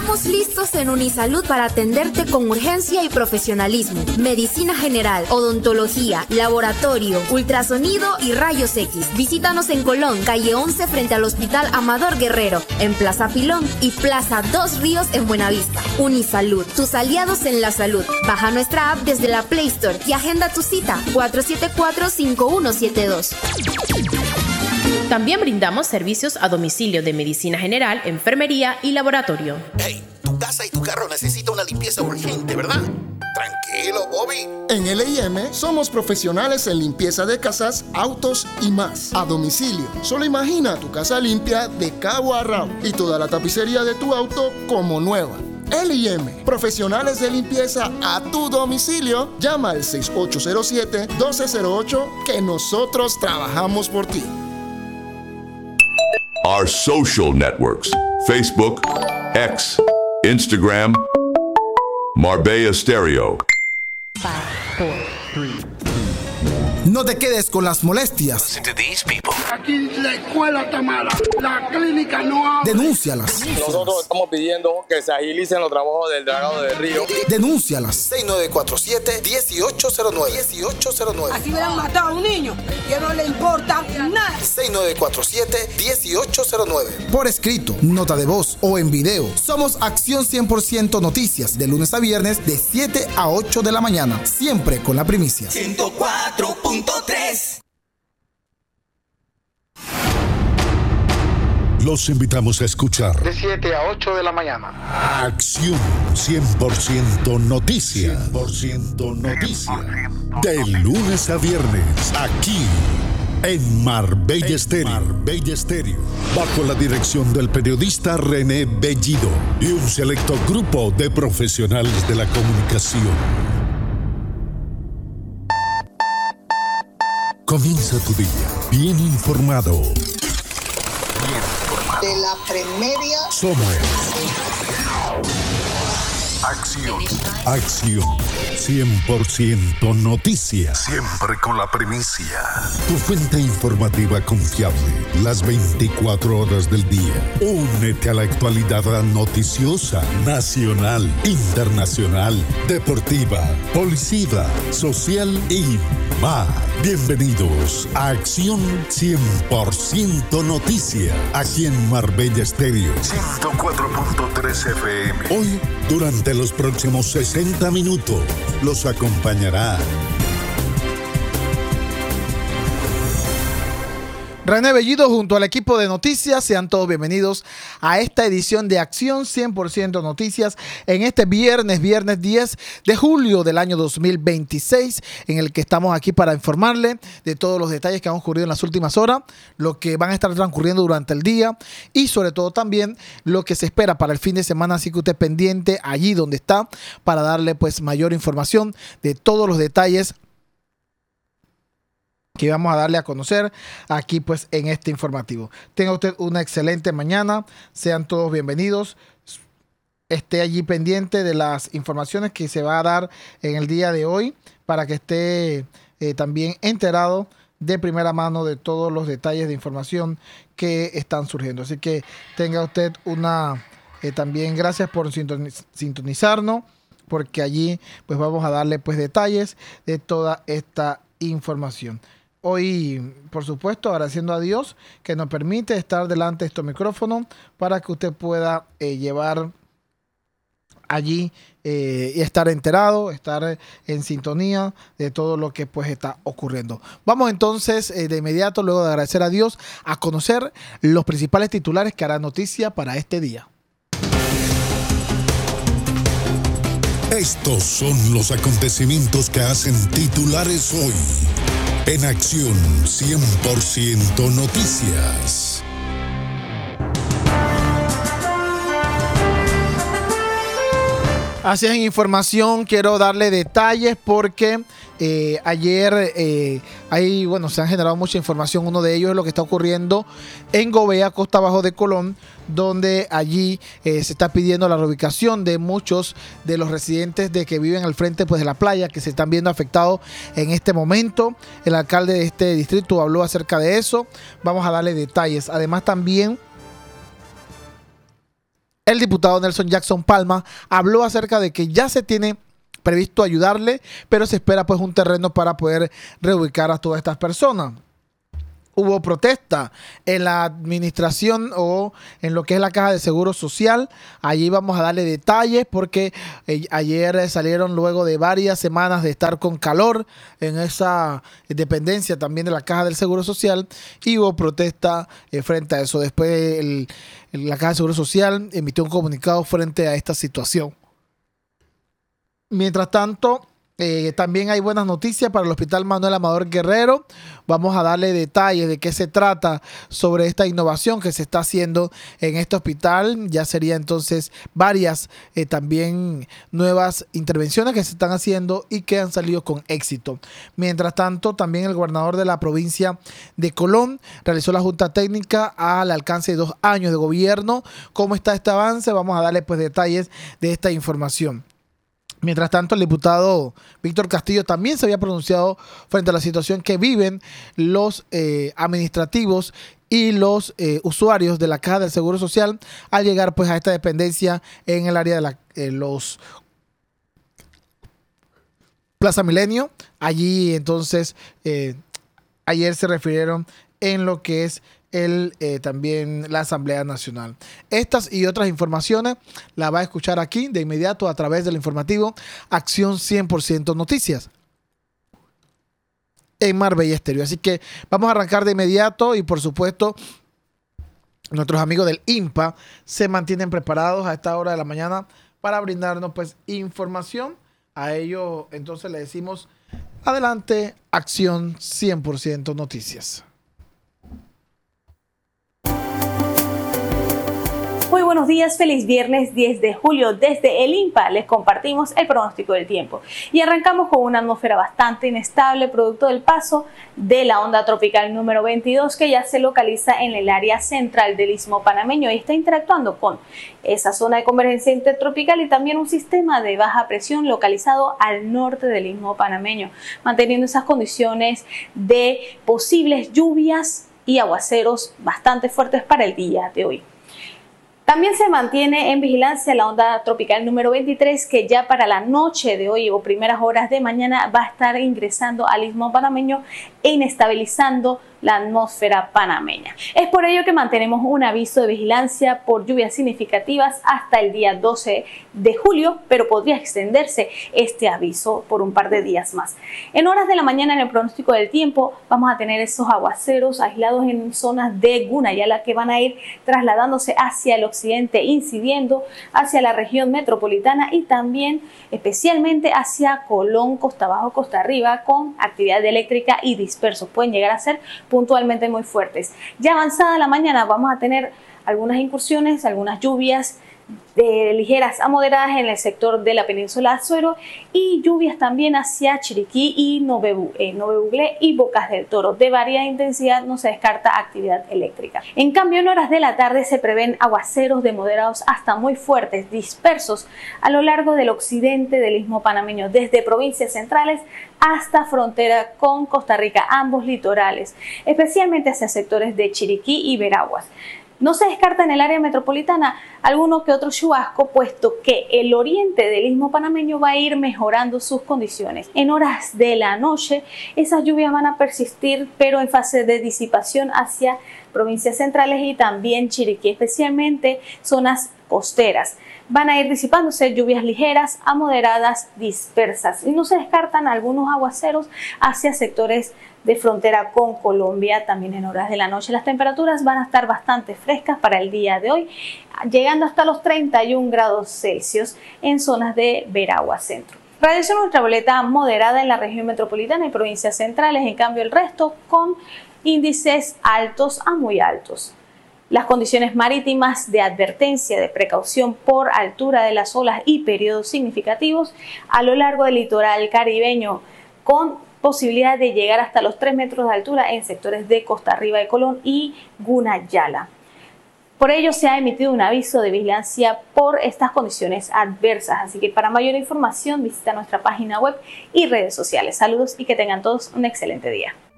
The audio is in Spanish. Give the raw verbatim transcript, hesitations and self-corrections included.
Estamos listos en Unisalud para atenderte con urgencia y profesionalismo. Medicina general, odontología, laboratorio, ultrasonido y rayos X. Visítanos en Colón, calle once frente al Hospital Amador Guerrero, en Plaza Pilón y Plaza Dos Ríos en Buenavista. Unisalud, tus aliados en la salud. Baja nuestra app desde la Play Store y agenda tu cita cuatro siete cuatro, cinco uno siete dos. También brindamos servicios a domicilio de medicina general, enfermería y laboratorio. Hey, tu casa y tu carro necesitan una limpieza urgente, ¿verdad? Tranquilo, Bobby. En L I M somos profesionales en limpieza de casas, autos y más. A domicilio. Solo imagina tu casa limpia de cabo a rabo y toda la tapicería de tu auto como nueva. L I M, profesionales de limpieza a tu domicilio. Llama al seis ocho cero siete, uno dos cero ocho que nosotros trabajamos por ti. Our social networks: Facebook, X, Instagram, Marbella Stereo. five, four, three. No te quedes con las molestias. Listen to these people. Aquí la escuela está mala, la clínica no abre. Denúncialas. Nosotros estamos pidiendo que se agilicen los trabajos del dragado del río. Denúncialas. seis nueve cuatro siete, uno ocho cero nueve. uno ocho cero nueve. Así hubieran matado a un niño que no le importa nada. seis nueve cuatro siete, uno ocho cero nueve. Por escrito, nota de voz o en video. Somos Acción cien por ciento Noticias, de lunes a viernes de siete a ocho de la mañana. Siempre con la primicia. ciento cuatro punto tres. Los invitamos a escuchar De siete a ocho de la mañana. Acción cien por ciento Noticias. cien por ciento Noticias. De lunes a viernes, aquí en Marbella Stereo. Marbella Stereo. Bajo la dirección del periodista René Bellido y un selecto grupo de profesionales de la comunicación. Comienza tu día bien informado. De la premedia Somos Acción. Acción cien por ciento Noticias. Siempre con la primicia. Tu fuente informativa confiable las veinticuatro horas del día. Únete a la actualidad noticiosa, nacional, internacional, deportiva, policía, social y más. Bienvenidos a Acción cien por ciento Noticias, aquí en Marbella Stereo ciento cuatro punto tres F M. Hoy, durante los próximos sesenta minutos, los acompañará René Bellido junto al equipo de noticias. Sean todos bienvenidos a esta edición de Acción cien por ciento Noticias en este viernes, viernes diez de julio del año dos mil veintiséis, en el que estamos aquí para informarle de todos los detalles que han ocurrido en las últimas horas, lo que van a estar transcurriendo durante el día y sobre todo también lo que se espera para el fin de semana. Así que usted pendiente allí donde está para darle pues mayor información de todos los detalles que vamos a darle a conocer aquí pues en este informativo. Tenga usted una excelente mañana, sean todos bienvenidos, esté allí pendiente de las informaciones que se va a dar en el día de hoy para que esté eh, también enterado de primera mano de todos los detalles de información que están surgiendo. Así que tenga usted una, eh, también gracias por sintoniz- sintonizarnos, porque allí pues vamos a darle pues detalles de toda esta información. Hoy, por supuesto, agradeciendo a Dios que nos permite estar delante de estos micrófonos para que usted pueda eh, llevar allí eh, y estar enterado, estar en sintonía de todo lo que pues está ocurriendo. Vamos entonces eh, de inmediato, luego de agradecer a Dios, a conocer los principales titulares que harán noticia para este día. Estos son los acontecimientos que hacen titulares hoy. En Acción cien por ciento Noticias. Así es, en información quiero darle detalles porque eh, ayer eh, hay, bueno, se han generado mucha información. Uno de ellos es lo que está ocurriendo en Gobea, costa abajo de Colón, donde allí eh, se está pidiendo la reubicación de muchos de los residentes de que viven al frente pues, de la playa, que se están viendo afectados en este momento. El alcalde de este distrito habló acerca de eso. Vamos a darle detalles. Además también El diputado Nelson Jackson Palma habló acerca de que ya se tiene previsto ayudarle, pero se espera pues un terreno para poder reubicar a todas estas personas. Hubo protesta en la administración o en lo que es la Caja de Seguro Social. Allí vamos a darle detalles porque eh, ayer salieron luego de varias semanas de estar con calor en esa dependencia también de la Caja del Seguro Social y hubo protesta eh, frente a eso. Después el, el, la Caja de Seguro Social emitió un comunicado frente a esta situación. Mientras tanto, Eh, también hay buenas noticias para el Hospital Manuel Amador Guerrero. Vamos a darle detalles de qué se trata sobre esta innovación que se está haciendo en este hospital. Ya sería entonces varias eh, también nuevas intervenciones que se están haciendo y que han salido con éxito. Mientras tanto, también el gobernador de la provincia de Colón realizó la junta técnica al alcance de dos años de gobierno. ¿Cómo está este avance? Vamos a darle pues detalles de esta información. Mientras tanto, el diputado Víctor Castillo también se había pronunciado frente a la situación que viven los eh, administrativos y los eh, usuarios de la Caja del Seguro Social al llegar pues a esta dependencia en el área de la, eh, los Plaza Milenio. Allí entonces eh, ayer se refirieron en lo que es el, eh, también la Asamblea Nacional. Estas y otras informaciones las va a escuchar aquí de inmediato a través del informativo Acción cien por ciento Noticias en Marbella Estéreo. Así que vamos a arrancar de inmediato y por supuesto nuestros amigos del I N P A se mantienen preparados a esta hora de la mañana para brindarnos pues información. A ello entonces le decimos adelante Acción cien por ciento Noticias. Muy buenos días, feliz viernes diez de julio. Desde el I N P A les compartimos el pronóstico del tiempo. Y arrancamos con una atmósfera bastante inestable, producto del paso de la onda tropical número veintidós, que ya se localiza en el área central del Istmo Panameño y está interactuando con esa zona de convergencia intertropical y también un sistema de baja presión localizado al norte del Istmo Panameño, manteniendo esas condiciones de posibles lluvias y aguaceros bastante fuertes para el día de hoy. También se mantiene en vigilancia la onda tropical número veintitrés, que ya para la noche de hoy o primeras horas de mañana va a estar ingresando al Istmo Panameño e inestabilizando la atmósfera panameña. Es por ello que mantenemos un aviso de vigilancia por lluvias significativas hasta el día doce de julio, pero podría extenderse este aviso por un par de días más. En horas de la mañana, en el pronóstico del tiempo, vamos a tener esos aguaceros aislados en zonas de Gunayala que van a ir trasladándose hacia el occidente, incidiendo hacia la región metropolitana y también especialmente hacia Colón, Costa Abajo, Costa Arriba, con actividad eléctrica y dispersos. Pueden llegar a ser puntualmente muy fuertes. Ya avanzada la mañana vamos a tener algunas incursiones, algunas lluvias de ligeras a moderadas en el sector de la península Azuero y lluvias también hacia Chiriquí y Nove Buglé y Bocas del Toro. De variada intensidad, no se descarta actividad eléctrica. En cambio, en horas de la tarde se prevén aguaceros de moderados hasta muy fuertes, dispersos a lo largo del occidente del Istmo Panameño, desde provincias centrales hasta frontera con Costa Rica, ambos litorales, especialmente hacia sectores de Chiriquí y Veraguas. No se descarta en el área metropolitana alguno que otro chubasco, puesto que el oriente del Istmo Panameño va a ir mejorando sus condiciones. En horas de la noche, esas lluvias van a persistir, pero en fase de disipación hacia provincias centrales y también Chiriquí, especialmente zonas costeras. Van a ir disipándose lluvias ligeras a moderadas dispersas y no se descartan algunos aguaceros hacia sectores de frontera con Colombia. También en horas de la noche las temperaturas van a estar bastante frescas para el día de hoy, llegando hasta los treinta y un grados Celsius en zonas de Veraguas Centro. Radiación ultravioleta moderada en la región metropolitana y provincias centrales, en cambio el resto con índices altos a muy altos. Las condiciones marítimas de advertencia de precaución por altura de las olas y periodos significativos a lo largo del litoral caribeño, con posibilidad de llegar hasta los tres metros de altura en sectores de Costa Arriba de Colón y Gunayala. Por ello se ha emitido un aviso de vigilancia por estas condiciones adversas, así que para mayor información visita nuestra página web y redes sociales. Saludos y que tengan todos un excelente día.